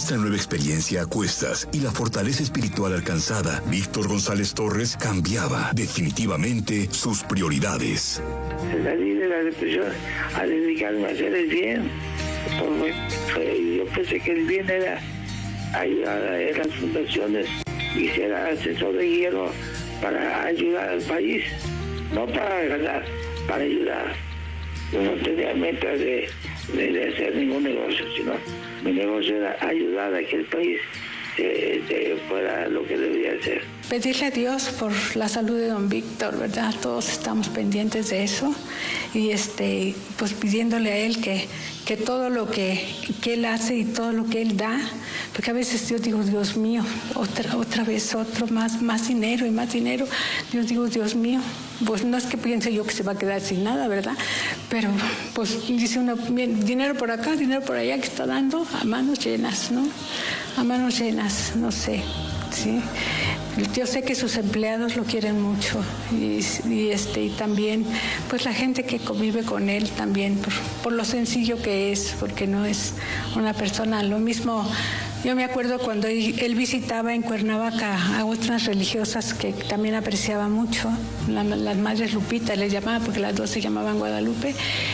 esta nueva experiencia a cuestas y la fortaleza espiritual alcanzada, Víctor González Torres cambiaba definitivamente sus prioridades. Salí de la depresión a dedicarme a hacer el bien. Yo pensé que el bien era ayudar a las fundaciones y ser asesor de gobierno para ayudar al país, no para ganar, para ayudar. Yo no tenía meta de hacer ningún negocio, sino mi negocio era ayudar a que el país fuera lo que debía ser. Pedirle a Dios por la salud de don Víctor, ¿verdad? Todos estamos pendientes de eso y pues pidiéndole a él que todo lo que él hace y todo lo que él da, porque a veces yo digo, Dios mío, otra vez más dinero y más dinero. Yo digo, Dios mío, pues no es que piense yo que se va a quedar sin nada, ¿verdad? Pero pues dice uno, bien, dinero por acá, dinero por allá, que está dando a manos llenas, ¿no? A manos llenas, no sé, ¿sí? Yo sé que sus empleados lo quieren mucho y también pues la gente que convive con él también por lo sencillo que es, porque no es una persona lo mismo. Yo me acuerdo cuando él visitaba en Cuernavaca a otras religiosas que también apreciaba mucho, las madres Lupita les llamaba, porque las dos se llamaban Guadalupe.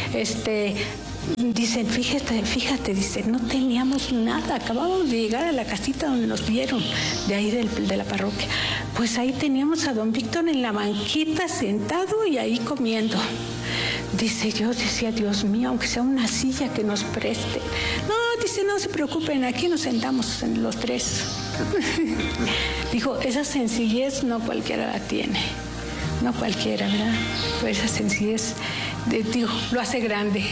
Dicen, fíjate, dice, no teníamos nada, acabamos de llegar a la casita donde nos vieron, de ahí de la parroquia. Pues ahí teníamos a don Víctor en la banquita sentado y ahí comiendo. Dice, yo decía, Dios mío, aunque sea una silla que nos preste. No, dice, no se preocupen, aquí nos sentamos los tres. Dijo, esa sencillez no cualquiera la tiene. No cualquiera, ¿verdad? Pues esa sencillez, lo hace grande.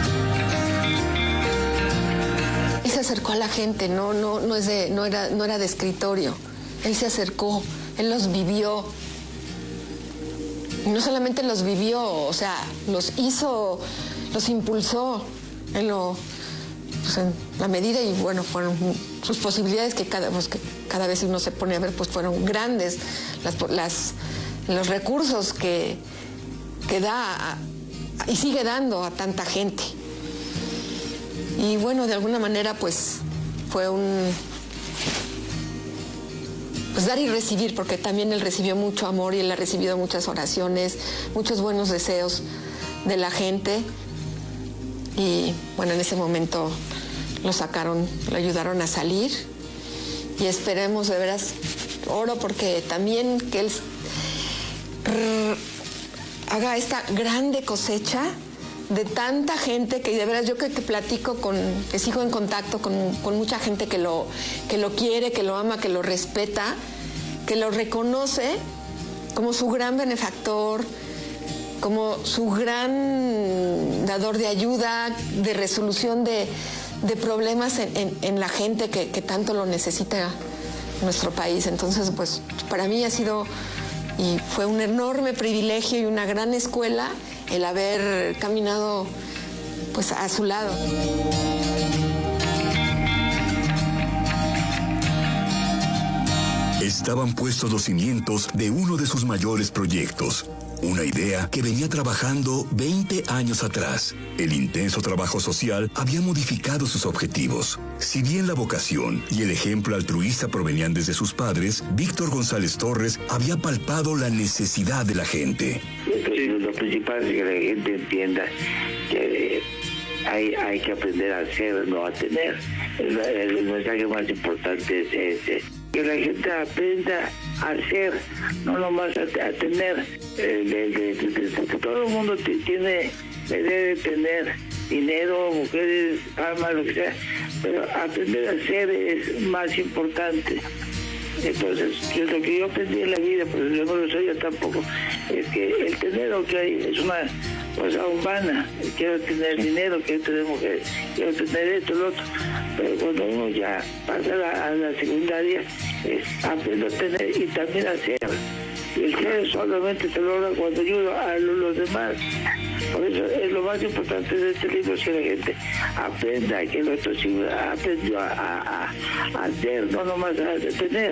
Él se acercó a la gente, no era de escritorio. Él se acercó, él los vivió. Y no solamente los vivió, o sea, los hizo, los impulsó en la medida, y bueno, fueron sus posibilidades que cada vez uno se pone a ver, pues fueron grandes los recursos que da y sigue dando a tanta gente. Y bueno, de alguna manera pues fue pues dar y recibir, porque también él recibió mucho amor y él ha recibido muchas oraciones, muchos buenos deseos de la gente. Y bueno, en ese momento lo ayudaron a salir, y esperemos, de veras, oro porque también que él haga esta grande cosecha de tanta gente que de veras yo que platico que sigo en contacto con mucha gente que lo quiere, que lo ama, que lo respeta, que lo reconoce como su gran benefactor, como su gran dador de ayuda, de resolución de problemas en la gente que tanto lo necesita nuestro país. Entonces, pues para mí ha sido y fue un enorme privilegio y una gran escuela el haber caminado pues a su lado. Estaban puestos los cimientos de uno de sus mayores proyectos. Una idea que venía trabajando 20 años atrás. El intenso trabajo social había modificado sus objetivos. Si bien la vocación y el ejemplo altruista provenían desde sus padres, Víctor González Torres había palpado la necesidad de la gente. Lo principal es que la gente entienda que hay que aprender a hacer, no a tener. El mensaje más importante es ese. Que la gente aprenda a hacer, no nomás a tener. Todo el mundo tiene la idea de tener dinero, mujeres, fama, lo que sea, pero aprender a hacer es más importante. Entonces, lo que yo aprendí en la vida, pues yo no lo sé yo tampoco, es que el tener lo que hay es una cosa humana. Quiero tener dinero, quiero tener mujeres, quiero tener esto, lo otro. Pero cuando uno ya pasa a la secundaria, es aprender a tener y también a hacer. Y el ser solamente se logra cuando ayuda a los demás. Por eso es lo más importante de este libro, es que la gente aprenda, que nuestros hijos aprendió a hacer, no nomás a tener.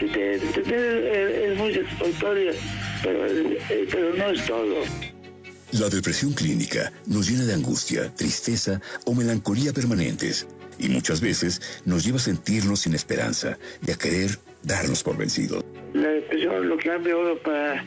Tener es muy satisfactorio, pero no es todo. La depresión clínica nos llena de angustia, tristeza o melancolía permanentes y muchas veces nos lleva a sentirnos sin esperanza y a querer darnos por vencidos. La depresión lo cambia uno para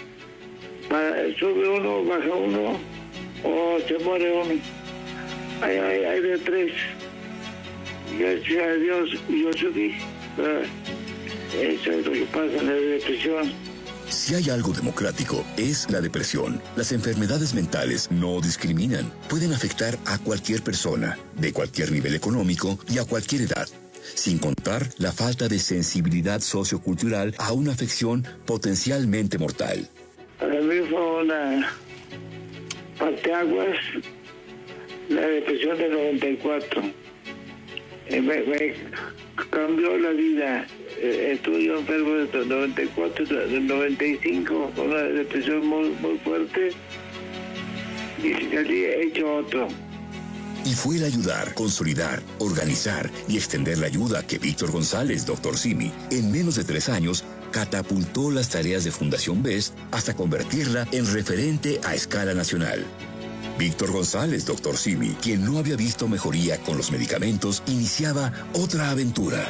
sube uno, baja uno o se muere uno. Hay de tres. Gracias a Dios yo subí. Eso es lo que pasa en la depresión. Si hay algo democrático, es la depresión. Las enfermedades mentales no discriminan. Pueden afectar a cualquier persona, de cualquier nivel económico y a cualquier edad, sin contar la falta de sensibilidad sociocultural a una afección potencialmente mortal. Para mí fue una parteaguas, la depresión del 94. Me cambió la vida. Estuve yo enfermo desde el 94, del 95, con una depresión muy fuerte, y salí hecho otro. Y fue el ayudar, consolidar, organizar y extender la ayuda que Víctor González, Dr. Simi, en menos de 3 años, catapultó las tareas de Fundación BEST hasta convertirla en referente a escala nacional. Víctor González, Dr. Simi, quien no había visto mejoría con los medicamentos, iniciaba otra aventura.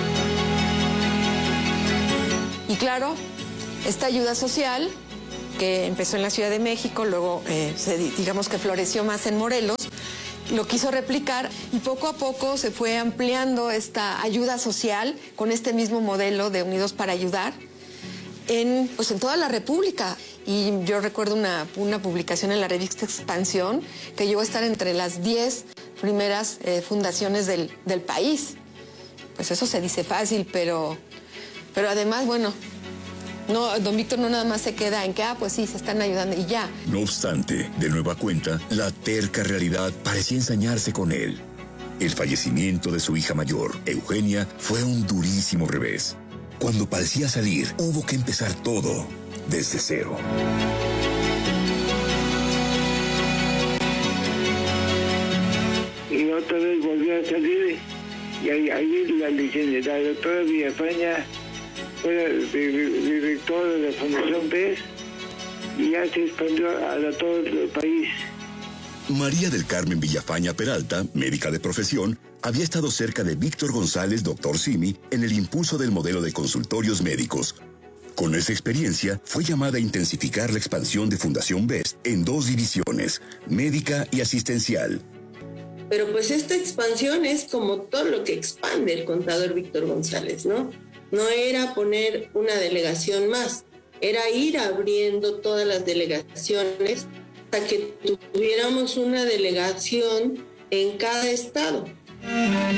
Y claro, esta ayuda social, que empezó en la Ciudad de México, luego digamos que floreció más en Morelos, lo quiso replicar y poco a poco se fue ampliando esta ayuda social con este mismo modelo de Unidos para Ayudar en toda la República. Y yo recuerdo una publicación en la revista Expansión que llegó a estar entre las 10 primeras fundaciones del país. Pues eso se dice fácil, pero además, no, don Víctor no nada más se queda en que, pues sí, se están ayudando y ya. No obstante, de nueva cuenta, la terca realidad parecía ensañarse con él. El fallecimiento de su hija mayor, Eugenia, fue un durísimo revés. Cuando parecía salir, hubo que empezar todo desde cero. Y otra vez volvió a salir, y ahí la doctora Villafaña fue directora de la Fundación BEST y ya se expandió a todo el país. María del Carmen Villafaña Peralta, médica de profesión, había estado cerca de Víctor González, Dr. Simi, en el impulso del modelo de consultorios médicos. Con esa experiencia, fue llamada a intensificar la expansión de Fundación BEST en 2 divisiones, médica y asistencial. Pero pues esta expansión es como todo lo que expande el contador Víctor González, ¿no? No era poner una delegación más, era ir abriendo todas las delegaciones hasta que tuviéramos una delegación en cada estado.